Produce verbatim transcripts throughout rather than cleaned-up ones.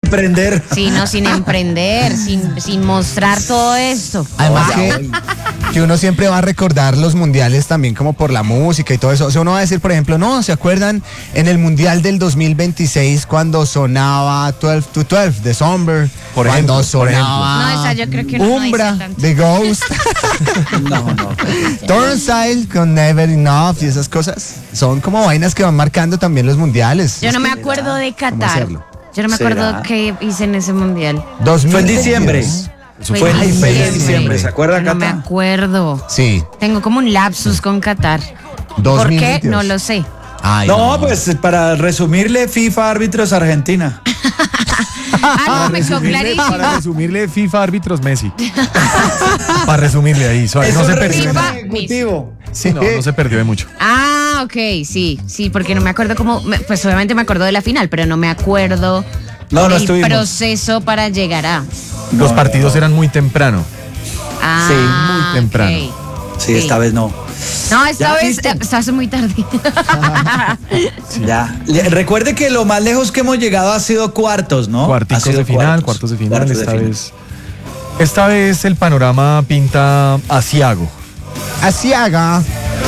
emprender. Sí, no, sin emprender, sin, sin mostrar todo esto. Además wow. que, que uno siempre va a recordar los mundiales también como por la música y todo eso. O sea, uno va a decir, por ejemplo, no, ¿se acuerdan en el mundial del dos mil veintiséis cuando sonaba twelve to twelve de Somber? Por cuando ejemplo, sonaba no, esa yo creo que no Umbra no de Ghost. No, no. Turnstile con Never Enough y esas cosas. Son como vainas que van marcando también los mundiales. Yo no me acuerdo de Qatar. Yo no me acuerdo ¿Será? qué hice en ese mundial. Fue en diciembre. Eso fue en diciembre. diciembre. ¿Se acuerda, Cata? No me acuerdo. Sí. Tengo como un lapsus con Qatar. ¿Por qué? No lo sé. Ay, no, no, pues para resumirle, FIFA árbitros Argentina. Ah, no, me quedó clarísimo. Para resumirle, FIFA árbitros Messi. Para resumirle ahí, suave, no se perdió. Ejecutivo. Sí, no, no se perdió de mucho. Ah, ok, sí, sí, porque no me acuerdo cómo, pues obviamente me acuerdo de la final, pero no me acuerdo no, no del estuvimos. proceso para llegar a. Los no, partidos no. eran muy temprano. Ah, sí, muy temprano. Okay. Sí, esta sí. vez no. No, esta vez listo? esta vez muy tarde. Sí. Ya. Recuerde que lo más lejos que hemos llegado ha sido cuartos, ¿no? Cuarticos de final, cuartos, cuartos de final. Cuartos esta de vez. Final. Esta vez el panorama pinta asiago. Asiaga.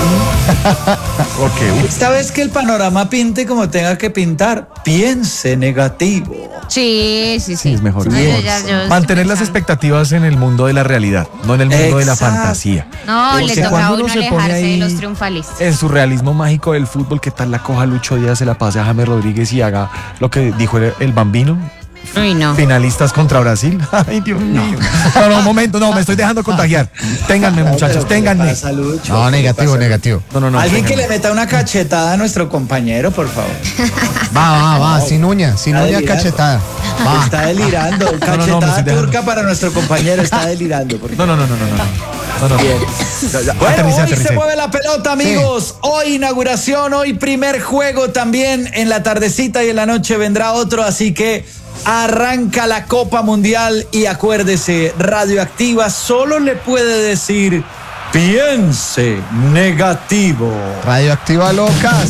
Okay. Esta vez que el panorama pinte como tenga que pintar, piense negativo. Sí, sí, sí. Sí, es mejor. No, yo ya, yo mantener las expectativas en el mundo de la realidad, no en el mundo Exacto. de la fantasía. No, Porque le toca a uno se alejarse ahí, de los triunfalistas. En su realismo mágico del fútbol, ¿qué tal la coja Lucho Díaz, se la pase a James Rodríguez y haga lo que dijo el, el Bambino? Uy, no. Finalistas contra Brasil. Ay, Dios mío. No, no, un momento, no, me estoy dejando contagiar. Ténganme, muchachos, ténganme. No, negativo, negativo. No, no, no. Alguien ténganme. Que le meta una cachetada a nuestro compañero, por favor. Va, va, va, no, sin uña, sin uña delirando. Cachetada. Va. Está delirando. Cachetada no, no, no, turca para nuestro compañero, está delirando. No, no, no, no, no, no. No, no. Bien. Ya, ya. Bueno, Aterrice, hoy aterrice. se mueve la pelota, amigos. Sí. Hoy inauguración, hoy primer juego también. En la tardecita y en la noche vendrá otro, así que arranca la Copa Mundial y acuérdese, Radioactiva solo le puede decir piense negativo. Radioactiva locas.